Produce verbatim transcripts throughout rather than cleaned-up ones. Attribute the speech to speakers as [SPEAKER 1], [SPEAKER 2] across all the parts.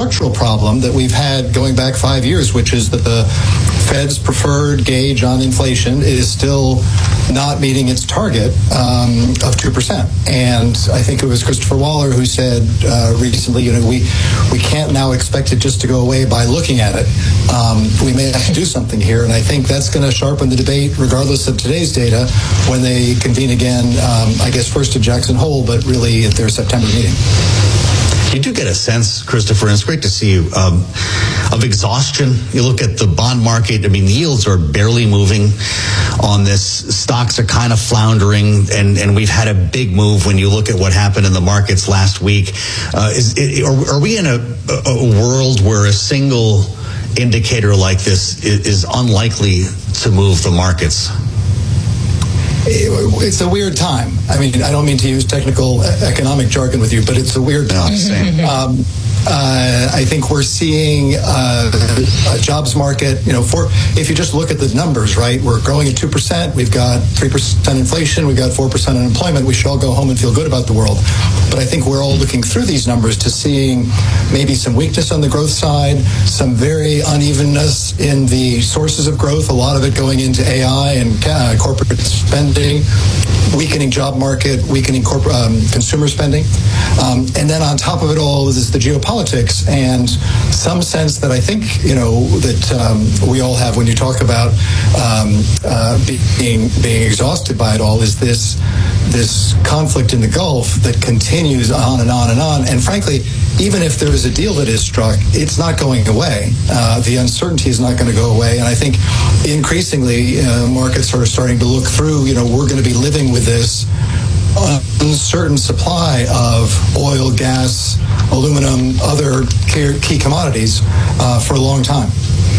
[SPEAKER 1] structural problem that we've had going back five years, which is that the Fed's preferred gauge on inflation is still not meeting its target um, of two percent. And I think it was Christopher Waller who said uh, recently, you know, we we can't now expect it just to go away by looking at it. Um, we may have to do something here, and I think that's going to sharpen the debate, regardless of today's data, when they convene again, um, I guess first at Jackson Hole, but really at their September meeting.
[SPEAKER 2] You do get a sense, Christopher, and it's great to see you, um, of exhaustion. You look at the bond market, I mean, the yields are barely moving on this. Stocks are kind of floundering, and, and we've had a big move when you look at what happened in the markets last week. Uh, is it, are, are we in a, a world where a single indicator like this is, is unlikely to move the markets?
[SPEAKER 1] It's a weird time. I mean, I don't mean to use technical economic jargon with you, but it's a weird time. um, uh, I think we're seeing uh, a jobs market, you know, for if you just look at the numbers, right, we're growing at two percent, we've got three percent inflation, we've got four percent unemployment, we should all go home and feel good about the world. But I think we're all looking through these numbers to seeing maybe some weakness on the growth side, some very unevenness in the sources of growth, a lot of it going into A I and uh, corporate spending, weakening job market, weakening corporate um, consumer spending. Um, and then on top of it all is the geopolitics and some sense that I think, you know, that um, we all have when you talk about um, uh, being being exhausted by it all is this this conflict in the Gulf that continues on and on and on. And frankly, even if there is a deal that is struck, it's not going away. Uh, the uncertainty is not going to go away. And I think increasingly uh, markets are starting to look through, you know, we're going to be living with this uncertain supply of oil, gas, aluminum, other key commodities uh, for a long time.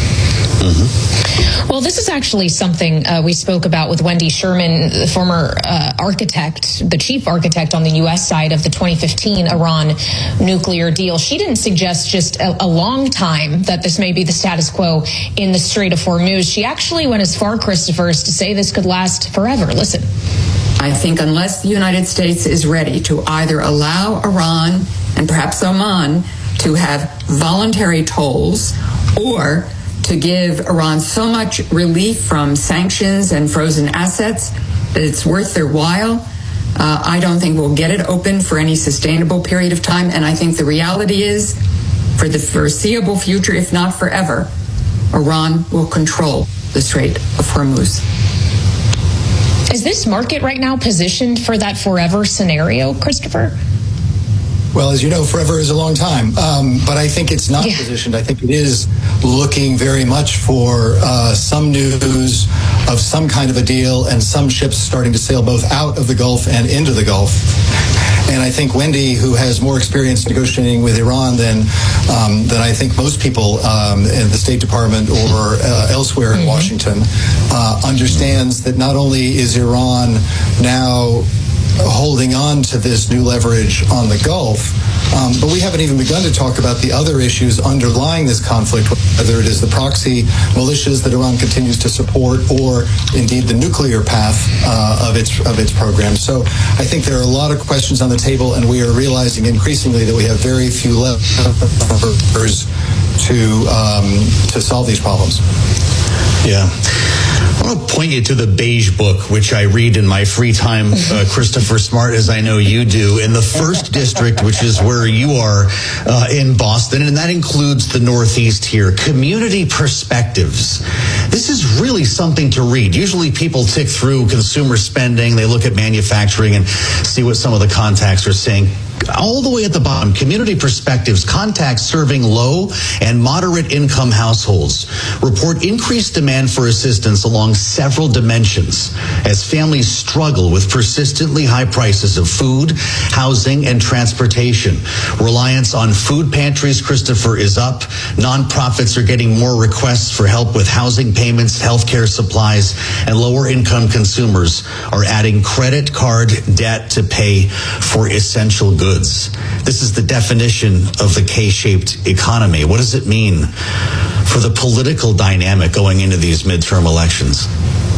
[SPEAKER 3] Mm-hmm. Well, this is actually something uh, we spoke about with Wendy Sherman, the former uh, architect, the chief architect on the U S side of the twenty fifteen Iran nuclear deal. She didn't suggest just a, a long time that this may be the status quo in the Strait of Hormuz. She actually went as far, Christopher, as to say this could last forever. Listen.
[SPEAKER 4] I think unless the United States is ready to either allow Iran and perhaps Oman to have voluntary tolls or to give Iran so much relief from sanctions and frozen assets that it's worth their while, uh, I don't think we'll get it open for any sustainable period of time. And I think the reality is, for the foreseeable future, if not forever, Iran will control the Strait of Hormuz.
[SPEAKER 3] Is this market right now positioned for that forever scenario, Christopher?
[SPEAKER 1] Well, as you know, forever is a long time. Um, but I think it's not yeah. positioned. I think it is looking very much for uh, some news of some kind of a deal and some ships starting to sail both out of the Gulf and into the Gulf. And I think Wendy, who has more experience negotiating with Iran than um, than I think most people um, in the State Department or uh, elsewhere in mm-hmm. Washington, uh, understands that not only is Iran now holding on to this new leverage on the Gulf, um, but we haven't even begun to talk about the other issues underlying this conflict, whether it is the proxy militias that Iran continues to support or indeed the nuclear path uh, of its of its program. So I think there are a lot of questions on the table, and we are realizing increasingly that we have very few levers to um, to solve these problems.
[SPEAKER 2] Yeah. I want to point you to the Beige Book, which I read in my free time, uh, Christopher, smart as I know you do, in the first district, which is where you are uh, in Boston, and that includes the Northeast here. Community Perspectives. This is really something to read. Usually people tick through consumer spending, they look at manufacturing and see what some of the contacts are saying. All the way at the bottom, Community Perspectives, contacts serving low and moderate income households report increased demand for assistance along several dimensions as families struggle with persistently high prices of food, housing, and transportation. Reliance on food pantries, Christopher, is up. Nonprofits are getting more requests for help with housing payments, healthcare supplies, and lower income consumers are adding credit card debt to pay for essential goods. This is the definition of the K-shaped economy. What does it mean for the political dynamic going into these midterm elections?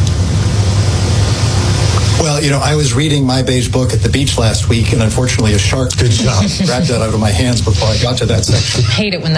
[SPEAKER 1] Well, you know, I was reading my Beige Book at the beach last week, and unfortunately a shark
[SPEAKER 2] Good job.
[SPEAKER 1] grabbed that out of my hands before I got to that section.
[SPEAKER 3] Hate it when that